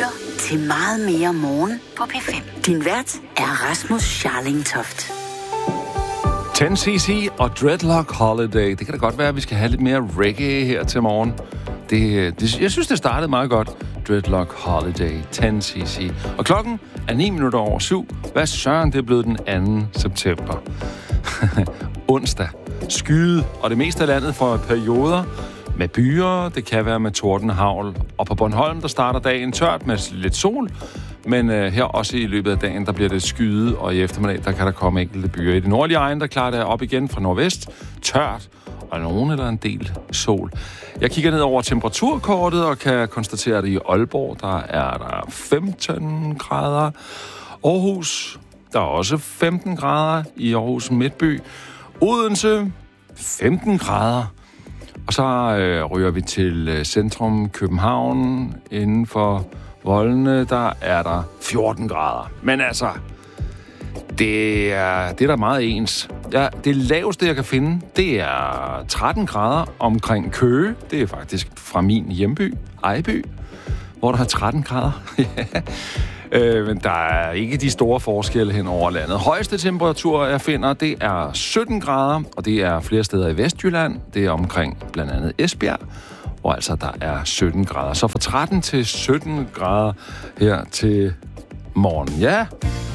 lytter til Meget mere morgen på P5. Din vært er Rasmus Scharlingtoft. 10cc og Dreadlock Holiday. Det kan da godt være, at vi skal have lidt mere reggae her til morgen. Jeg synes, det startede meget godt. Dreadlock Holiday, 10cc. Og klokken er 7:09. Hvad søren, det er blevet den 2. september. Onsdag. Skyde, og det meste af landet for perioder med byer. Det kan være med tordenhavl. Og på Bornholm, der starter dagen tørt med lidt sol. Men her også i løbet af dagen, der bliver det skyde, og i eftermiddag, der kan der komme enkelte byer. I det nordlige egen, der klarer det op igen fra nordvest. Tørt, og nogen eller en del sol. Jeg kigger ned over temperaturkortet og kan konstatere, at i Aalborg, der er der 15 grader. Aarhus, der er også 15 grader i Aarhus Midtby. Odense, 15 grader. Og så ryger vi til centrum København. Inden for voldene, der er der 14 grader. Men altså, det er der meget ens. Ja, det laveste, jeg kan finde, det er 13 grader omkring Køge. Det er faktisk fra min hjemby, Ejby, hvor der er 13 grader. Men der er ikke de store forskelle hen over landet. Højeste temperatur, jeg finder, det er 17 grader, og det er flere steder i Vestjylland. Det er omkring blandt andet Esbjerg, hvor altså der er 17 grader. Så fra 13 til 17 grader her til morgen. Ja,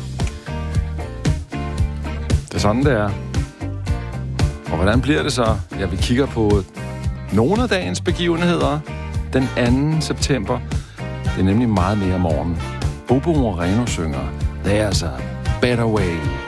det er sådan, det er. Og hvordan bliver det så? Ja, vi kigger på nogle af dagens begivenheder den 2. september. Det er nemlig meget mere morgen. Bobo Moreno synger There's a Better Way.